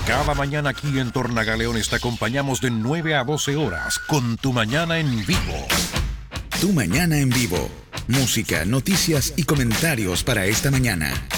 Cada mañana aquí en Tornagaleones te acompañamos de 9 a 12 horas con Tu Mañana en Vivo. Tu Mañana en Vivo. Música, noticias y comentarios para esta mañana.